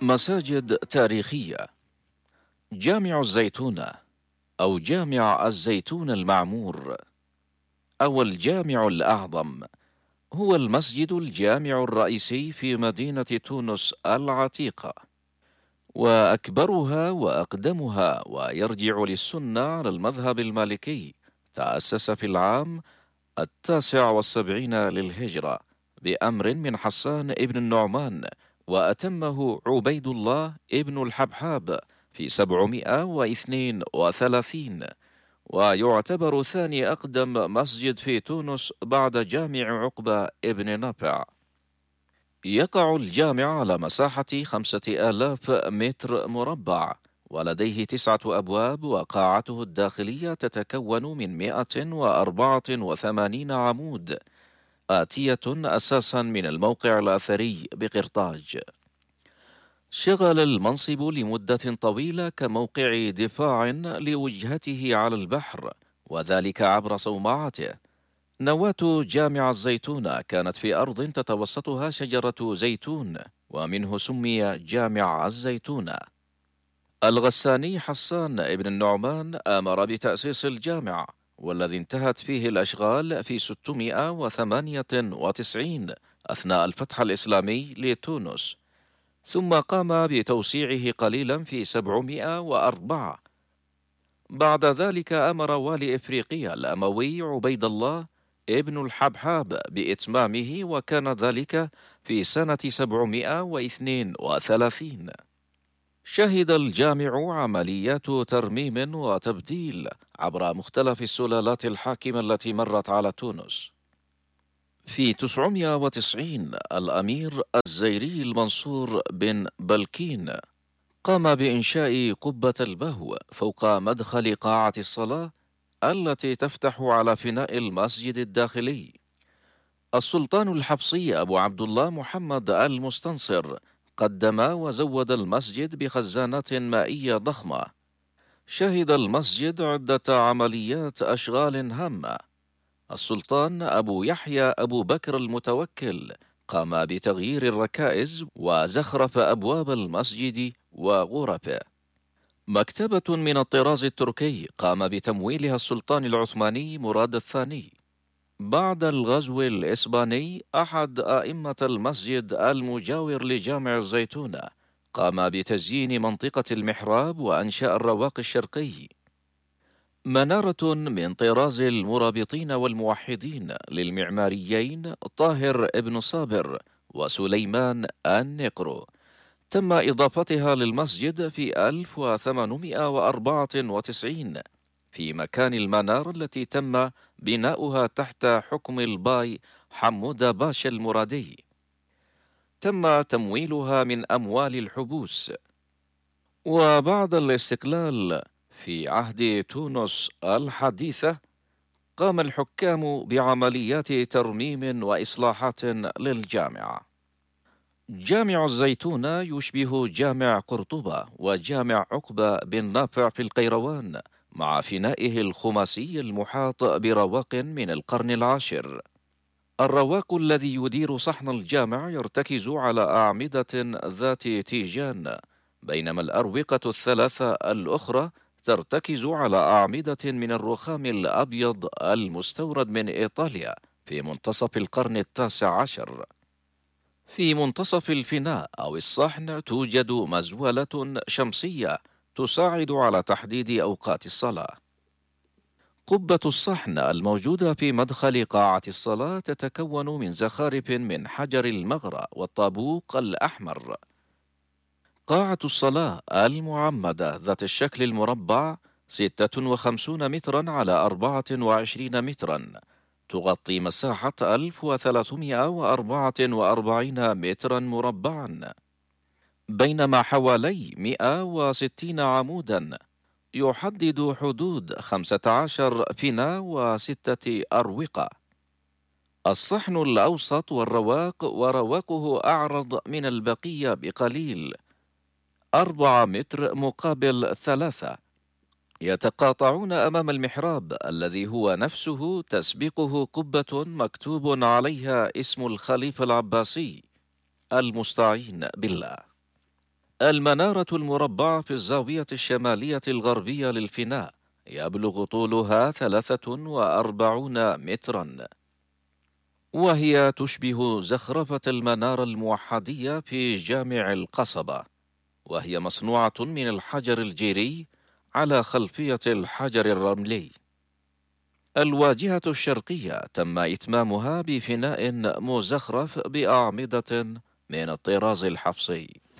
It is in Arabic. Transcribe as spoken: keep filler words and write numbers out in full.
مساجد تاريخية. جامع الزيتونة أو جامع الزيتون المعمور أو الجامع الأعظم هو المسجد الجامع الرئيسي في مدينة تونس العتيقة، وأكبرها وأقدمها، ويرجع للسنة على المذهب المالكي. تأسس في العام التاسع والسبعين للهجرة بأمر من حسان ابن النعمان، وأتمه عبيد الله ابن الحبحاب في سبعمائة واثنين وثلاثين، ويعتبر ثاني أقدم مسجد في تونس بعد جامع عقبة ابن نافع. يقع الجامع على مساحة خمسة آلاف متر مربع، ولديه تسعة أبواب، وقاعته الداخلية تتكون من مئة وأربعة وثمانين عمود، آتية أساسا من الموقع الأثري بقرطاج. شغل المنصب لمدة طويلة كموقع دفاع لوجهته على البحر، وذلك عبر صومعته. نواة جامع الزيتونة كانت في أرض تتوسطها شجرة زيتون، ومنه سمي جامع الزيتونة. الغساني حسان ابن النعمان آمر بتأسيس الجامع، والذي انتهت فيه الأشغال في ستمائة وثمانية وتسعين أثناء الفتح الإسلامي لتونس، ثم قام بتوسيعه قليلا في سبعمائة وأربعة. بعد ذلك أمر والي إفريقيا الأموي عبيد الله ابن الحبحاب بإتمامه، وكان ذلك في سنة سبعمائة واثنين وثلاثين. شهد الجامع عمليات ترميم وتبديل عبر مختلف السلالات الحاكمة التي مرت على تونس. في تسعمائة وتسعين الأمير الزيري المنصور بن بلكين قام بإنشاء قبة البهو فوق مدخل قاعة الصلاة التي تفتح على فناء المسجد الداخلي. السلطان الحبصي أبو عبد الله محمد المستنصر قدم وزود المسجد بخزانات مائية ضخمة. شهد المسجد عدة عمليات أشغال هامة. السلطان أبو يحيى أبو بكر المتوكل قام بتغيير الركائز وزخرف أبواب المسجد وغرفه. مكتبة من الطراز التركي قام بتمويلها السلطان العثماني مراد الثاني. بعد الغزو الإسباني أحد أئمة المسجد المجاور لجامع الزيتونة قام بتزيين منطقة المحراب وأنشاء الرواق الشرقي. منارة من طراز المرابطين والموحدين للمعماريين طاهر ابن صابر وسليمان النقرو تم إضافتها للمسجد في ألف وثمانمائة وأربعة وتسعين في مكان المنار التي تم بناؤها تحت حكم الباي حمود باشا المرادي. تم تمويلها من أموال الحبوس. وبعد الاستقلال في عهد تونس الحديثة قام الحكام بعمليات ترميم وإصلاحات للجامع. جامع الزيتونة يشبه جامع قرطبة وجامع عقبة بن نافع في القيروان، مع فنائه الخماسي المحاط برواق من القرن العاشر. الرواق الذي يدير صحن الجامع يرتكز على أعمدة ذات تيجان، بينما الأروقة الثلاثة الأخرى ترتكز على أعمدة من الرخام الأبيض المستورد من إيطاليا في منتصف القرن التاسع عشر. في منتصف الفناء أو الصحن توجد مزولة شمسية تساعد على تحديد أوقات الصلاة. قبة الصحن الموجودة في مدخل قاعة الصلاة تتكون من زخارف من حجر المغرى والطابوق الأحمر. قاعة الصلاة المعمدة ذات الشكل المربع ستة وخمسين مترا على أربعة وعشرين مترا، تغطي مساحة ألف وثلاثمائة وأربعة وأربعين مترا مربعا، بينما حوالي مئة وستين عمودا يحدد حدود خمسة عشر فناء وستة أروقة. الصحن الأوسط والرواق ورواقه أعرض من البقية بقليل، أربعة متر مقابل ثلاثة، يتقاطعون أمام المحراب الذي هو نفسه تسبقه قبة مكتوب عليها اسم الخليفة العباسي المستعين بالله. المنارة المربعة في الزاوية الشمالية الغربية للفناء يبلغ طولها ثلاثة وأربعون مترا، وهي تشبه زخرفة المنارة الموحدية في جامع القصبة، وهي مصنوعة من الحجر الجيري على خلفية الحجر الرملي. الواجهة الشرقية تم إتمامها بفناء مزخرف بأعمدة من الطراز الحفصي.